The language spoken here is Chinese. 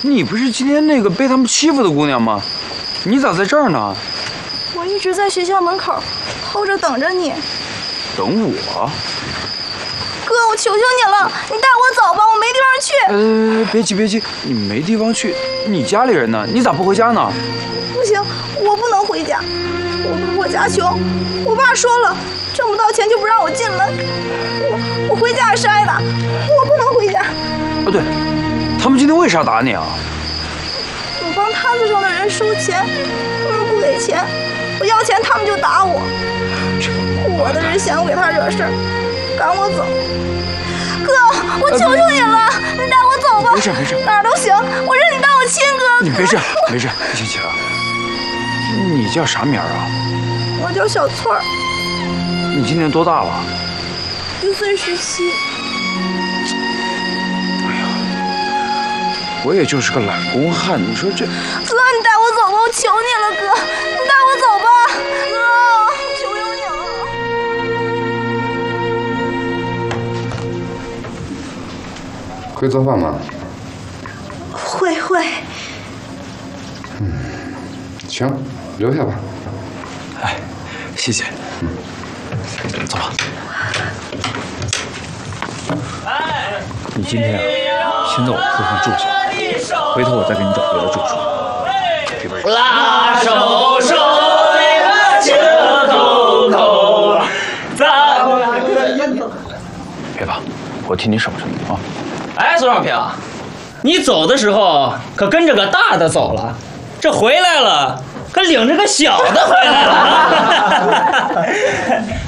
你不是今天那个被他们欺负的姑娘吗？你咋在这儿呢？ 我一直在学校门口偷着等着你。 等我？ 哥，我求求你了，你带我走吧，我没地方去。 别急别急，你没地方去，你家里人呢？你咋不回家呢？ 不行，我不能回家，我家穷，我爸说了，挣不到钱就不让我进门。我回家筛的，我不能回家。 啊，对，他们今天为啥打你啊？ 我帮摊子上的人收钱，他们不给钱，我要钱他们就打我。我的人嫌我给他惹事儿，赶我走。哥，我求求你了，你带我走吧。 没事没事， 哪儿都行，我认你当我亲哥。 你没事没事，欣晴，你叫啥名啊？ 我叫小翠儿。 你今年多大了 ？1岁17。 哎呀，我也就是个懒工汉，你说这…… 哥，你带我走吧，我求你了，哥，你带我走吧，哥，求求你了。 会做饭吗？ 会。 行，留下吧。 哎，谢谢。走吧。你今天啊，先在我铺上住下，回头我再给你找别的住处。 拉手手，情口口，咱别吧，我替你守着啊。 哎，苏少平，你走的时候可跟着个大的走了，这回来了可领着个小的回来了。